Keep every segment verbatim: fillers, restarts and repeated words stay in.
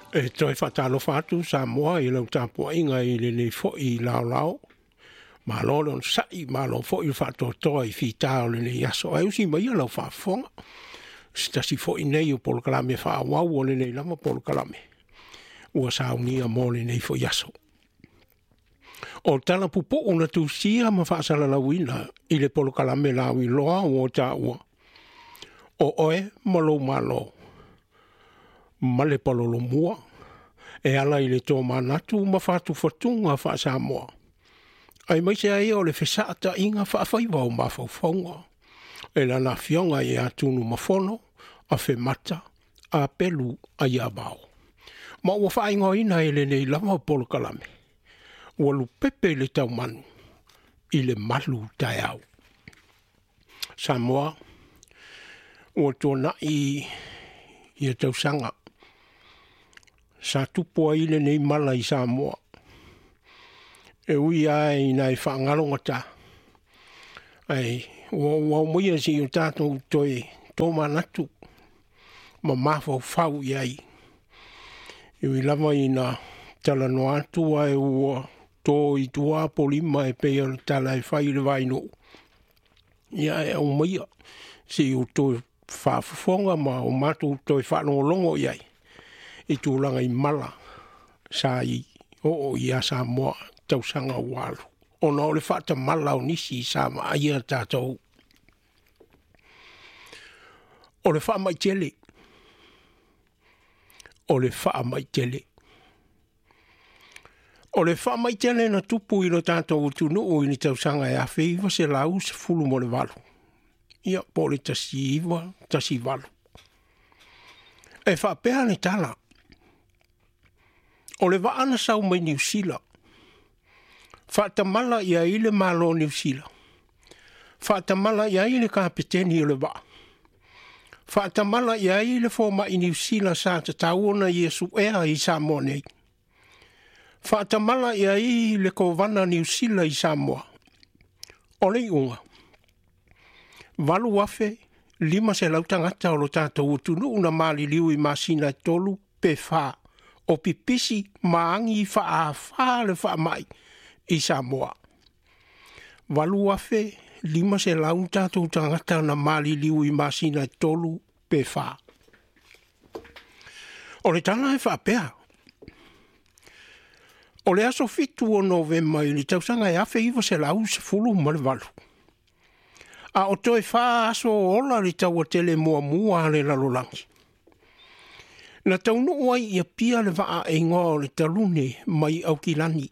E toi whatalo whatu sa moa i lau tāpua inga i le nei fo i lau lau. Ma lolo on sai, ma lo fo i whato toa i whitao le nei aso. Ai usi mai lau whafonga. Stasi fo i nei o polo kalame wha wau o le nei lama polo kalame. Ua sa unia mo le nei fo i aso. O tala pupo una tu sia ma whaasala lauina i le polo kalame lau i loa o ta ua. O oe malo malo. Male palolo mua, e ala i le tō manatu ma whātu whatunga wha Samoa. Ai mai se ai o le whesata inga whaafaiwa o mawhauwhaunga. E la na fionga i atunu mawhono, a whemata, a pelu a iabao. Ma ua whaingo ina e le nei lama polo kalame. Ua lu pepe le tau manu, i le malu tai au. Samoa, ua tōna i i tau sanga. Sa tupo ile nei mala i Samoa. E ui ai nai whaangalonga ta. Ai, wau moia si o tātou toi tō manatu. Ma mawhau whau i ai. E ui lama i na tala no atu ai ua tō i tua polima e pea tala e whai le vaino. Ia e au moia si o tō whaafufonga ma o mātou toi whanolongo i ai. I tūlanga i mala sa i o o i a Samoa tausanga walu. O na ole whata mala o nisi i Sama ai a tātou. O le wha mai tele. O le wha mai tele. O le wha mai tele na tupu i lo tātou tunu o i ni tausanga e a whiwa se lau se fulu mo le walu. Ia po le tasi iwa, tasi walu. E wha pēha ni tala. O le waana sau mai New Zealand. Whaatamala ia ile malo New Zealand. Whaatamala ia ile kapiteni o le waa. Whaatamala ia ile fōma i New Zealand sa te tauona Iesu ea i Samoa nei. Whaatamala ia ile ko wana New Zealand i Samoa. O le iunga. Walu wafe, lima se lautangata o lo tātou utunu una mali liu i masina tolu pe whaa. O pipisi maangi wha a le wha mai i Samoa. Walu wafe, lima se lau tātou tangata na mali liu i masina tolu pe wha. O le tana e wha pēa. O le aso fitu o novema i li tausanga e awhi iwa se lau se fulu ma le walu. A o toi wha aso ola li taua tele mua mua le lalolangi. Na taunu oai ia pia le waa e ngā le talune mai au ki lani.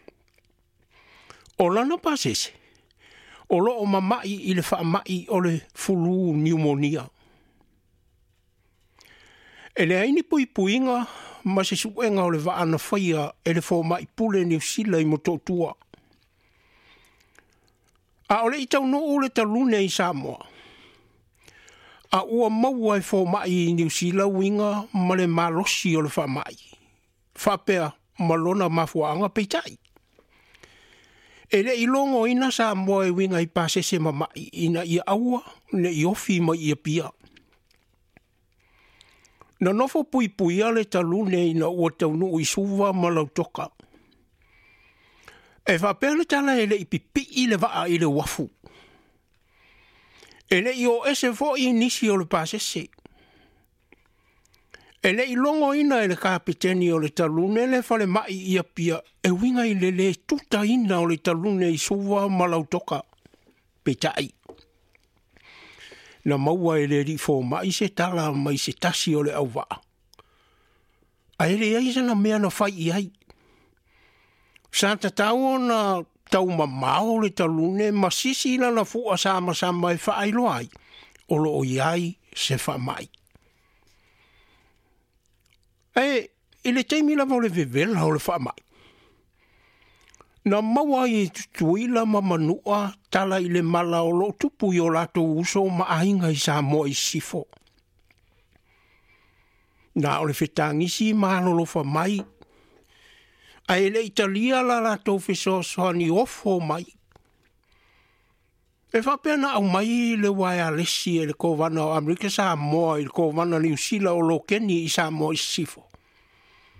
O lana pasese. O lo o mamai i le wha mai o le fulu pneumonia. E le aini pui puinga ma se suenga o le waa na whaia e le fo mai pule New Zealand i mototua. A o le i taunu o le talune i Samoa. A ua maua e fō mai i New Zealand winga ma le malosi o le wha mai. Whapea malona mafuanga peitai. E le ilongo ina sa moa e winga i pasese ma mai ina i aua ne i ofi ma i a pia. Na nofo pui pui ale talune ina ua taunu i suwa ma lau toka. E whapea le tala e le i pipi i le waa i le wafu. E le i o ese fo i nisi o le pasese. E le i longo ina e le kapiteni o le talune le fale mai i a pia e winga i le le tuta ina o le talune i suwa malautoka petai. Na maua e le ri fo mai se tala mai se tasi o le au waa. A e le aisa na mea na fai i ai. Sa ta tau na tau mamao le talune masisi na na fua sama sama e wha ailo ai. O lo o iai se wha mai. E, i le teimi la vole vevela o le wha mai. Na maua i tutuila ma manua tala i le mala o lo tupu i o lato uso ma ainga i sa mo i sifo. Na o le whetangisi ma alo lo wha mai. A ele Italia la la tau fiso soani ofo mai. E whapena au mai le waia lesi e le kovana o Amerika Samoa i le kovana New Zealand o lo keni i Samoa i sifo.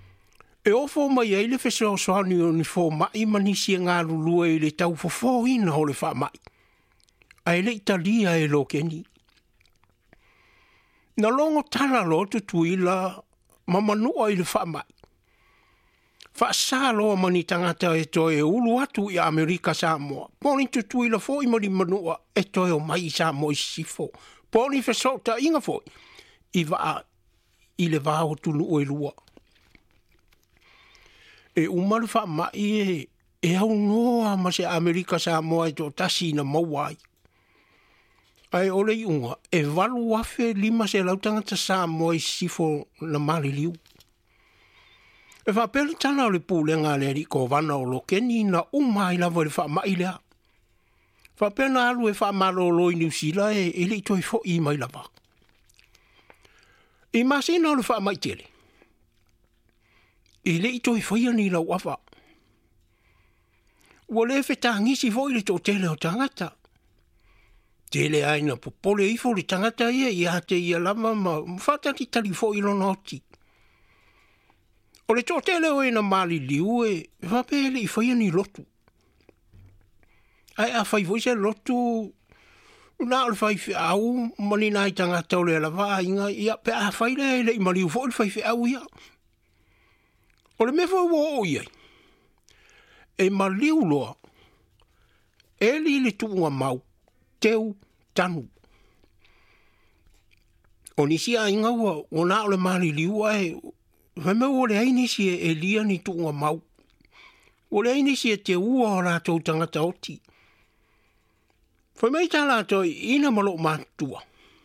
E ofo mai e le wheseo soani o ni fō mai manisi e ngā lulua e le tau fōfōhina o le wha mai. A e le italia e lo keni. Na longo tala lo tu tuila mamanua i le wha mai. Wha sā loa mani tangata e toi e ulu atu i Amerika Samoa. Poni tu tuila fō i mani manua e toi o mai Samoa i sifo. Poni wheseo ta inga fō i waa i le vāo tulu o i lua. E umaru wha mai e e au noa ma se Amerika Samoa e tō tasi na mauai. Ai ole i unga, e walu wafe lima se lautangata Samoa i sifo na mali liu. E wha pēle tana o le pūlenga le ri ko wana o lo keni na umai lava le wha mai lea. Wha pēna alu e wha malo lo i New Zealand e e le i toi fo i mai lava. I masina o le wha mai tele. I le i toi fo i ani lau awa. Ua le whetā ngisi fo i le tō tele o tangata. Tele aina po pole i fo le tangata ia i ate ia lama ma mwhata ki tali fo i lona oti. O le tō tele o e na mali liu e whapele i whaia ni lotu. Ai a whai voise lotu nā o le whai whi au mani nai tangata o le alawa inga ia pe a whai le le i maliu fo le whai whi au ia. O le me whai wo o iai. E maliu loa e li le tuunga mau teu tanu. O nisi a inga ua o nā o le mali liu ai Whame o le ainisi e lia ni tuunga mau. O le ainisi e te ua o rātou tangata oti. Whame i tā rātou ina malo mātua.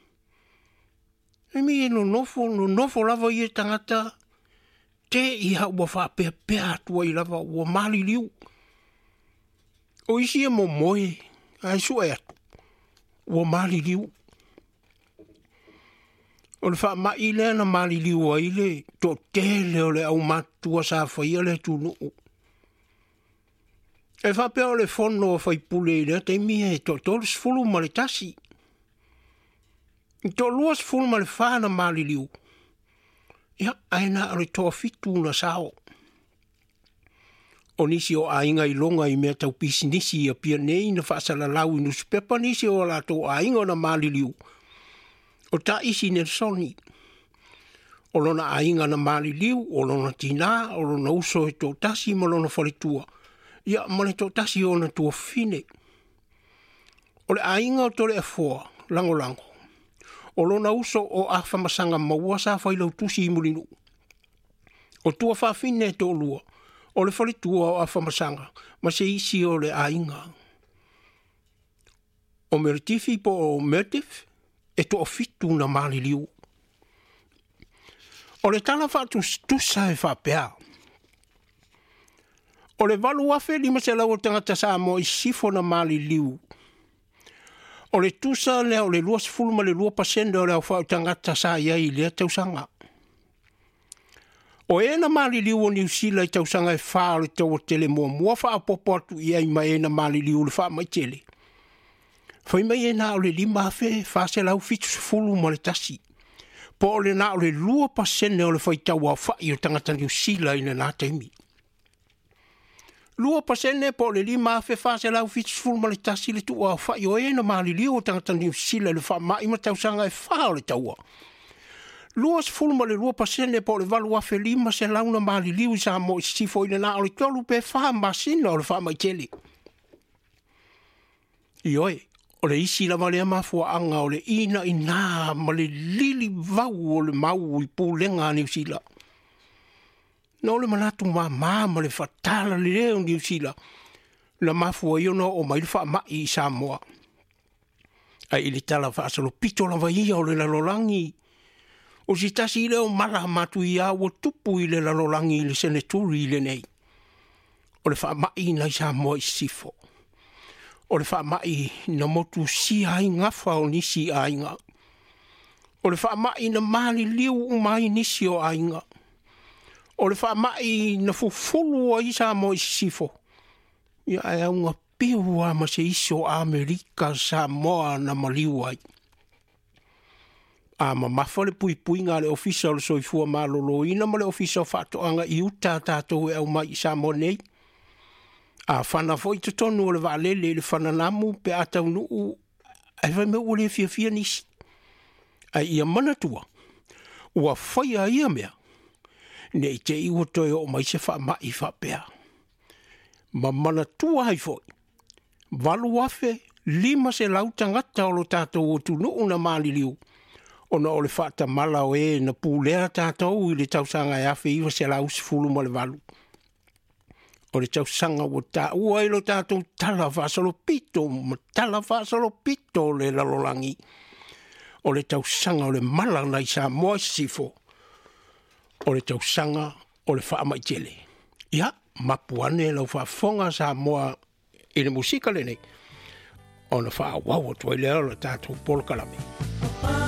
E mi e no nofo, no nofo lava i e tangata. Te i hau wa whapea pea atua i lava ua mali liu. O isi e mo moe, ai sua e atu. Ua mali liu. O le wha mai le na mali liu ai le, tō tele o le au matua sa whaia le tūnu. E wha pēo le whono o whai pule i le, te mi e tō tō sfulu ma le tasi. Tō lua sfulu ma le whana mali liu. Ia, aina o le tō fitu na sao. O nisi o ainga i longa i mea tau pisi nisi i a pia nei na whaasala lau i nuspepa nisi o la tō ainga na mali liu. O ta isi ne soni. O lona ainga na mali liu, o lona tina, o lona uso e tō tasi ma lona whalitua. Ia, ma le tō tasi o na tua fine. O le ainga o tore e fua, lango lango. O lona uso o a whamasanga maua sa whailau tusi i mulinu. O tua whafine e tō lua. O le whalitua o a whamasanga, ma se isi o le ainga. O meritifi po o mertif, e tō fitu na mali liu. O le tala whatu stusa e whapea. O le walu wafe lima se lau o tangata Samoa i sifo na mali liu. O le tusa lea o le luas fulma le lua pasenda o le au whau tangata sa iai lea tausanga. O e na mali liu o New Zealand i tausanga e wha o le tau o tele mua mua wha apopo atu iai ma e na mali liu le wha mai tele. Whai mai e nā o le lima afe, whase lau fitu se fulu ma le tasi. Po o le nā o le lua pasene o le whai tau au whai o tangata New Zealand i nā taimi. Lua pasene po o le lima afe, whase lau fitu se fulu ma le tasi le tu au whai o e na mali liu o tangata New Zealand le wha mai ma tausanga e wha o le taua. Lua se fulu ma le lua pasene po o le walu afe lima se lau na mali liu i sa mo i sifo i nā o le tolu pe wha masina o le wha mai tele. I oe. O le isi la malea mafua anga o le ina i nā ma le lili vau o le mau i pūlenga a New Zealand. Na o le manatu mā mā ma le whatala le leo New Zealand. La mafua i ono o mai le wha mai i Samoa. Ai ili tala whaasalo pito la vai ia o le lalolangi. O si tasi i leo mara matu i a o tupu i le lalolangi i le seneturi i le nei. O le wha mai na i Samoa i sifo. O le wha mai na motu si ai ngafa o nisi ainga. O le wha mai na mali liu umai nisi o ainga. O le wha mai na fufulu o isa mo i sifo. Ia e unga piua ma se iso Amerika Samoa na maliu ai. a mamafa le pui pui ngā le ofisa o le soifua malolo ina ma le ofisa o whaatoanga i uta tātou e au mai i Samoa nei. A whana fo i tonu o le waalele le whananamu pe atau nuu ai vai mea ule fia fia nisi. Ai ia manatua, ua whaia ia mea, ne i te iwa toi o mai se wha mai wha pēr. Ma manatua hai foi, walu afe, lima se lau tangata o lo tātou o tu nuu na maliliu, ona o le whaata mala o e na pūlea tātou i le tausanga e afe iwa se lau si fulu ma le walu. O le tausanga o tā ua ilo tātou tala whaasalo pito, ma tala whaasalo pito le lalolangi. O le tausanga o le mala na i sa moa sifo. O le tausanga o le wha maitele. Ia, mapuane lau whaafonga sa moa i le musika le nei. O na wha awawa tuai leo le tātou polkalame.